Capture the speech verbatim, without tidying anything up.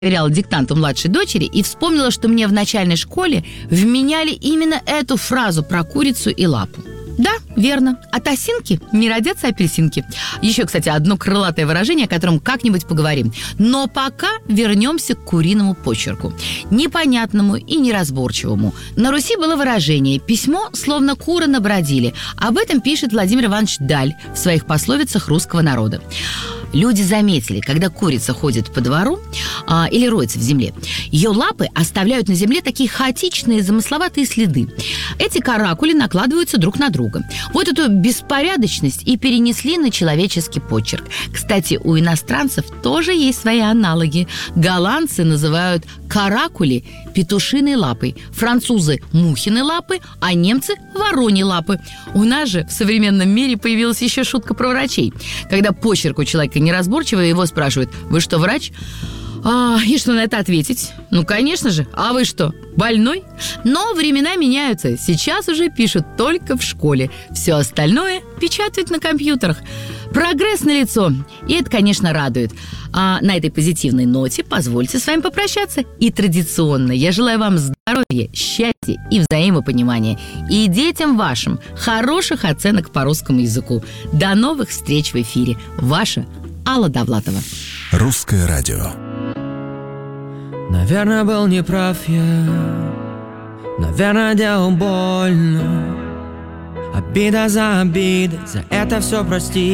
проверяла диктант у младшей дочери и вспомнила, что мне в начальной школе вменяли именно эту фразу про курицу и лапу. Да, верно. От осинки не родятся апельсинки. Еще, кстати, одно крылатое выражение, о котором как-нибудь поговорим. Но пока вернемся к куриному почерку. Непонятному и неразборчивому. На Руси было выражение «письмо, словно куры набродили». Об этом пишет Владимир Иванович Даль в своих пословицах русского народа. Люди заметили, когда курица ходит по двору а, или роется в земле, ее лапы оставляют на земле такие хаотичные, замысловатые следы. Эти каракули накладываются друг на друга. Вот эту беспорядочность и перенесли на человеческий почерк. Кстати, у иностранцев тоже есть свои аналоги. Голландцы называют каракули петушиной лапой, французы – мухиной лапы, а немцы – вороньей лапы. У нас же в современном мире появилась еще шутка про врачей. Когда почерк у человека неразборчивый, его спрашивают: «Вы что, врач?» А, и что на это ответить? Ну, конечно же. А вы что, больной? Но времена меняются. Сейчас уже пишут только в школе. Все остальное печатают на компьютерах. Прогресс налицо. И это, конечно, радует. А на этой позитивной ноте позвольте с вами попрощаться. И традиционно я желаю вам здоровья, счастья и взаимопонимания. И детям вашим хороших оценок по русскому языку. До новых встреч в эфире. Ваша Алла Довлатова. Русское радио. Наверное, был неправ я, наверное, делал больно. Обида за обидой, за это все прости.